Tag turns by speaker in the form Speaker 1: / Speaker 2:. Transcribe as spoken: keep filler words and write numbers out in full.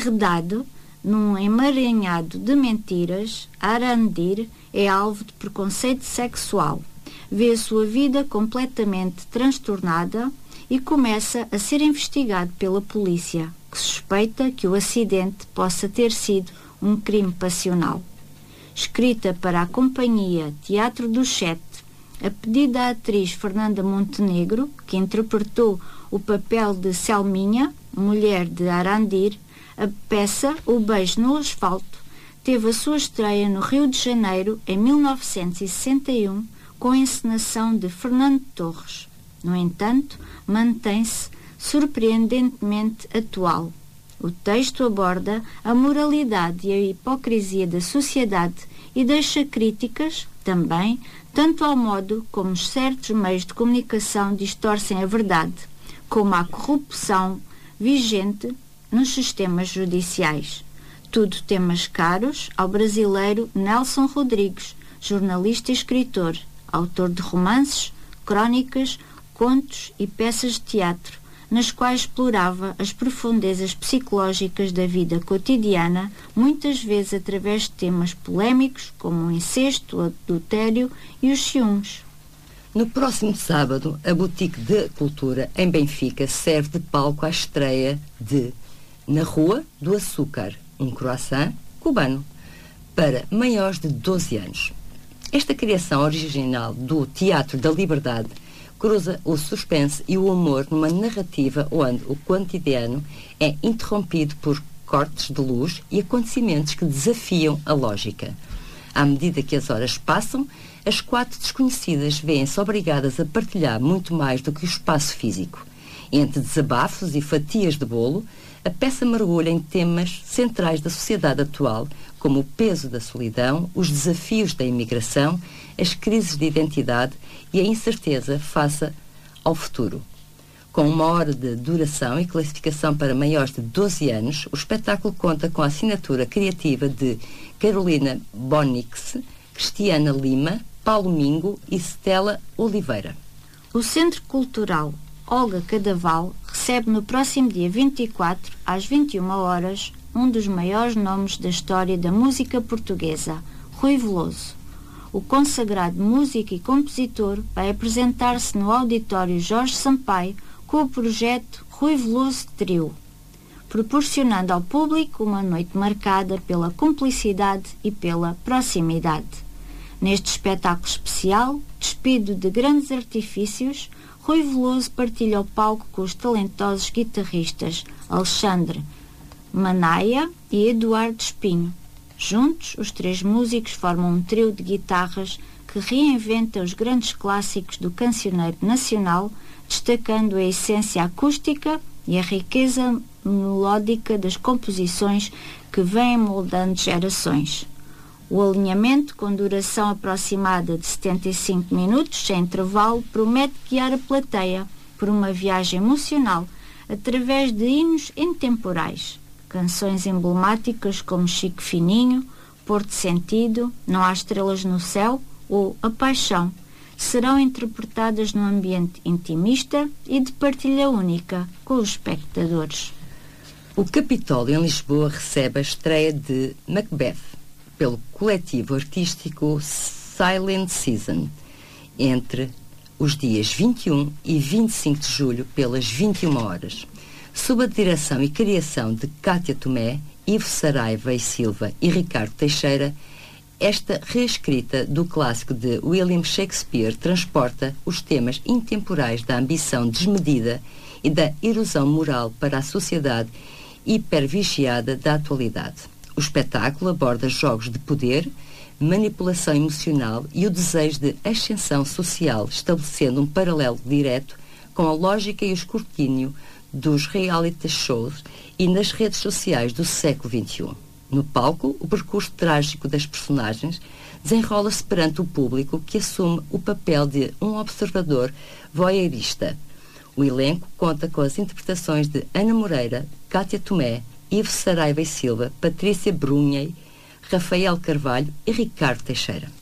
Speaker 1: Enredado num emaranhado de mentiras, Arandir é alvo de preconceito sexual. Vê a sua vida completamente transtornada e começa a ser investigado pela polícia, que suspeita que o acidente possa ter sido um crime passional. Escrita para a companhia Teatro do Sete, a pedido da atriz Fernanda Montenegro, que interpretou o papel de Selminha, mulher de Arandir, a peça O Beijo no Asfalto teve a sua estreia no Rio de Janeiro em mil novecentos e sessenta e um, com a encenação de Fernando Torres. No entanto, mantém-se surpreendentemente atual. O texto aborda a moralidade e a hipocrisia da sociedade e deixa críticas, também, tanto ao modo como certos meios de comunicação distorcem a verdade, como à corrupção vigente nos sistemas judiciais. Tudo temas caros ao brasileiro Nelson Rodrigues, jornalista e escritor, autor de romances, crónicas, contos e peças de teatro, nas quais explorava as profundezas psicológicas da vida cotidiana, muitas vezes através de temas polémicos como o incesto, o adultério e os ciúmes.
Speaker 2: No próximo sábado, a Boutique de Cultura, em Benfica, serve de palco à estreia de Na Rua do Açúcar, um croissant cubano, para maiores de doze anos. Esta criação original do Teatro da Liberdade cruza o suspense e o humor numa narrativa onde o cotidiano é interrompido por cortes de luz e acontecimentos que desafiam a lógica. À medida que as horas passam, as quatro desconhecidas vêem-se obrigadas a partilhar muito mais do que o espaço físico. Entre desabafos e fatias de bolo, a peça mergulha em temas centrais da sociedade atual, como o peso da solidão, os desafios da imigração, as crises de identidade e a incerteza face ao futuro. Com uma hora de duração e classificação para maiores de doze anos, o espetáculo conta com a assinatura criativa de Carolina Bonix, Cristiana Lima, Paulo Mingo e Stella Oliveira.
Speaker 1: O Centro Cultural Olga Cadaval recebe no próximo dia vinte e quatro, às vinte e uma horas, um dos maiores nomes da história da música portuguesa, Rui Veloso. O consagrado músico e compositor vai apresentar-se no auditório Jorge Sampaio com o projeto Rui Veloso Trio, proporcionando ao público uma noite marcada pela cumplicidade e pela proximidade. Neste espetáculo especial, despido de grandes artifícios, Rui Veloso partilha o palco com os talentosos guitarristas Alexandre Manaia e Eduardo Espinho. Juntos, os três músicos formam um trio de guitarras que reinventa os grandes clássicos do cancioneiro nacional, destacando a essência acústica e a riqueza melódica das composições que vêm moldando gerações. O alinhamento, com duração aproximada de setenta e cinco minutos, sem intervalo, promete guiar a plateia por uma viagem emocional através de hinos intemporais. Canções emblemáticas como Chico Fininho, Porto Sentido, Não Há Estrelas no Céu ou A Paixão serão interpretadas num ambiente intimista e de partilha única com os espectadores.
Speaker 2: O Capitólio em Lisboa recebe a estreia de Macbeth pelo coletivo artístico Silent Season entre os dias vinte e um e vinte e cinco de julho pelas vinte e uma horas. Sob a direção e criação de Cátia Tomé, Ivo Saraiva e Silva e Ricardo Teixeira, esta reescrita do clássico de William Shakespeare transporta os temas intemporais da ambição desmedida e da erosão moral para a sociedade hipervigiada da atualidade. O espetáculo aborda jogos de poder, manipulação emocional e o desejo de ascensão social, estabelecendo um paralelo direto com a lógica e o escrutínio dos reality shows e nas redes sociais do século vinte e um. No palco, o percurso trágico das personagens desenrola-se perante o público, que assume o papel de um observador voyeurista. O elenco conta com as interpretações de Ana Moreira, Cátia Tomé, Ivo Saraiva e Silva, Patrícia Brunhei, Rafael Carvalho e Ricardo Teixeira.